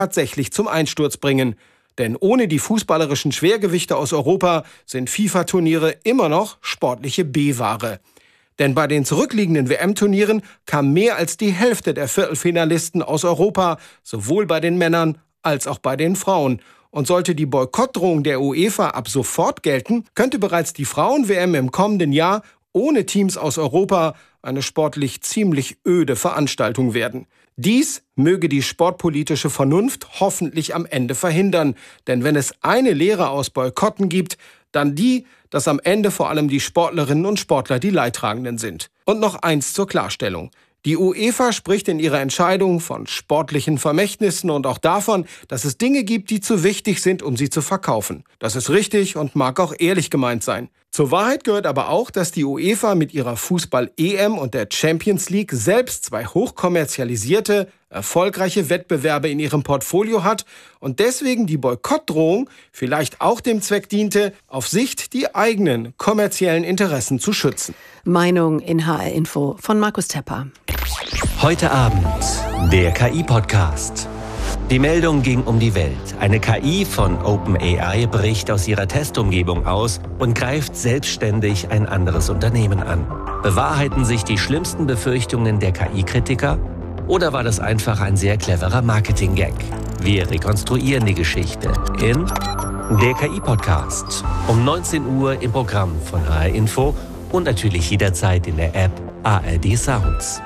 tatsächlich zum Einsturz bringen. Denn ohne die fußballerischen Schwergewichte aus Europa sind FIFA-Turniere immer noch sportliche B-Ware. Denn bei den zurückliegenden WM-Turnieren kam mehr als die Hälfte der Viertelfinalisten aus Europa, sowohl bei den Männern als auch bei den Frauen. Und sollte die Boykottdrohung der UEFA ab sofort gelten, könnte bereits die Frauen-WM im kommenden Jahr ohne Teams aus Europa eine sportlich ziemlich öde Veranstaltung werden. Dies möge die sportpolitische Vernunft hoffentlich am Ende verhindern. Denn wenn es eine Lehre aus Boykotten gibt, dann die, dass am Ende vor allem die Sportlerinnen und Sportler die Leidtragenden sind. Und noch eins zur Klarstellung. Die UEFA spricht in ihrer Entscheidung von sportlichen Vermächtnissen und auch davon, dass es Dinge gibt, die zu wichtig sind, um sie zu verkaufen. Das ist richtig und mag auch ehrlich gemeint sein. Zur Wahrheit gehört aber auch, dass die UEFA mit ihrer Fußball-EM und der Champions League selbst zwei hochkommerzialisierte, erfolgreiche Wettbewerbe in ihrem Portfolio hat und deswegen die Boykottdrohung vielleicht auch dem Zweck diente, auf Sicht die eigenen kommerziellen Interessen zu schützen. Meinung in HR Info von Markus Tepper. Heute Abend der KI-Podcast. Die Meldung ging um die Welt. Eine KI von OpenAI bricht aus ihrer Testumgebung aus und greift selbstständig ein anderes Unternehmen an. Bewahrheiten sich die schlimmsten Befürchtungen der KI-Kritiker? Oder war das einfach ein sehr cleverer Marketing-Gag? Wir rekonstruieren die Geschichte in der KI-Podcast. Um 19 Uhr im Programm von HR Info und natürlich jederzeit in der App ARD Sounds.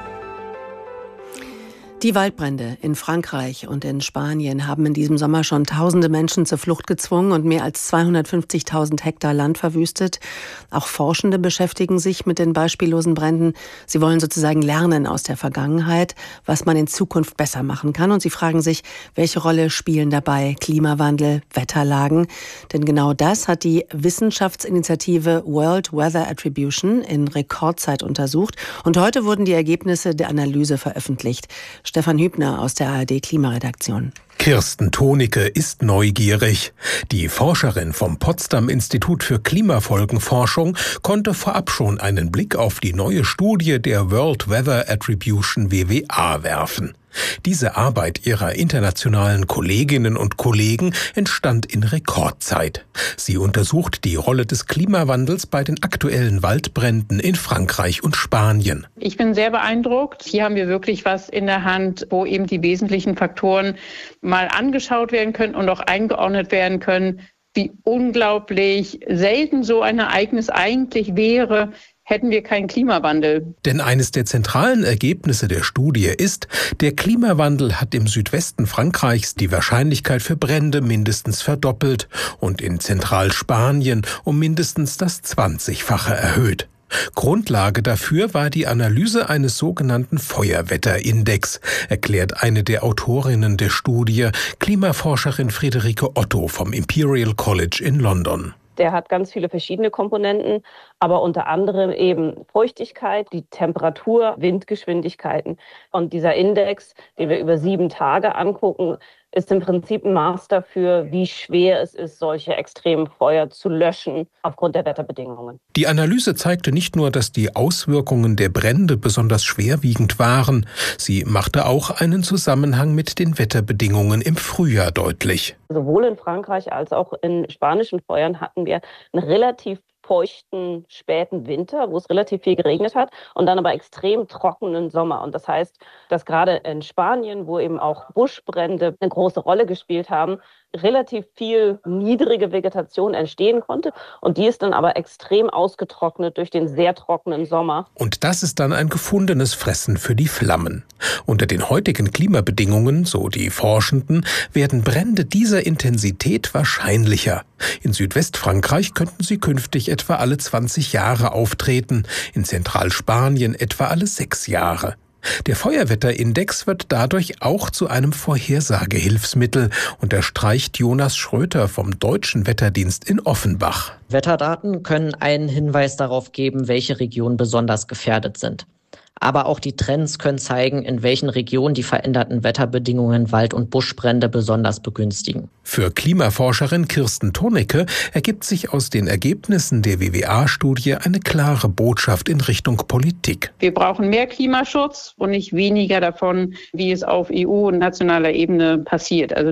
Die Waldbrände in Frankreich und in Spanien haben in diesem Sommer schon tausende Menschen zur Flucht gezwungen und mehr als 250.000 Hektar Land verwüstet. Auch Forschende beschäftigen sich mit den beispiellosen Bränden. Sie wollen sozusagen lernen aus der Vergangenheit, was man in Zukunft besser machen kann. Und sie fragen sich, welche Rolle spielen dabei Klimawandel, Wetterlagen? Denn genau das hat die Wissenschaftsinitiative World Weather Attribution in Rekordzeit untersucht. Und heute wurden die Ergebnisse der Analyse veröffentlicht. Stefan Hübner aus der ARD-Klimaredaktion. Kirsten Thonicke ist neugierig. Die Forscherin vom Potsdam-Institut für Klimafolgenforschung konnte vorab schon einen Blick auf die neue Studie der World Weather Attribution WWA werfen. Diese Arbeit ihrer internationalen Kolleginnen und Kollegen entstand in Rekordzeit. Sie untersucht die Rolle des Klimawandels bei den aktuellen Waldbränden in Frankreich und Spanien. Ich bin sehr beeindruckt. Hier haben wir wirklich was in der Hand, wo eben die wesentlichen Faktoren mal angeschaut werden können und auch eingeordnet werden können, wie unglaublich selten so ein Ereignis eigentlich wäre, hätten wir keinen Klimawandel. Denn eines der zentralen Ergebnisse der Studie ist, der Klimawandel hat im Südwesten Frankreichs die Wahrscheinlichkeit für Brände mindestens verdoppelt und in Zentralspanien um mindestens das 20-fache erhöht. Grundlage dafür war die Analyse eines sogenannten Feuerwetterindex, erklärt eine der Autorinnen der Studie, Klimaforscherin Friederike Otto vom Imperial College in London. Der hat ganz viele verschiedene Komponenten, aber unter anderem eben Feuchtigkeit, die Temperatur, Windgeschwindigkeiten. Und dieser Index, den wir über 7 Tage angucken, ist im Prinzip ein Maß dafür, wie schwer es ist, solche extremen Feuer zu löschen aufgrund der Wetterbedingungen. Die Analyse zeigte nicht nur, dass die Auswirkungen der Brände besonders schwerwiegend waren. Sie machte auch einen Zusammenhang mit den Wetterbedingungen im Frühjahr deutlich. Sowohl in Frankreich als auch in spanischen Feuern hatten wir einen relativ feuchten, späten Winter, wo es relativ viel geregnet hat und dann aber extrem trockenen Sommer. Und das heißt, dass gerade in Spanien, wo eben auch Buschbrände eine große Rolle gespielt haben, relativ viel niedrige Vegetation entstehen konnte. Und die ist dann aber extrem ausgetrocknet durch den sehr trockenen Sommer. Und das ist dann ein gefundenes Fressen für die Flammen. Unter den heutigen Klimabedingungen, so die Forschenden, werden Brände dieser Intensität wahrscheinlicher. In Südwestfrankreich könnten sie künftig etwa alle 20 Jahre auftreten, in Zentralspanien etwa alle 6 Jahre. Der Feuerwetterindex wird dadurch auch zu einem Vorhersagehilfsmittel, unterstreicht Jonas Schröter vom Deutschen Wetterdienst in Offenbach. Wetterdaten können einen Hinweis darauf geben, welche Regionen besonders gefährdet sind. Aber auch die Trends können zeigen, in welchen Regionen die veränderten Wetterbedingungen Wald- und Buschbrände besonders begünstigen. Für Klimaforscherin Kirsten Thonicke ergibt sich aus den Ergebnissen der WWA-Studie eine klare Botschaft in Richtung Politik. Wir brauchen mehr Klimaschutz und nicht weniger davon, wie es auf EU- und nationaler Ebene passiert. Also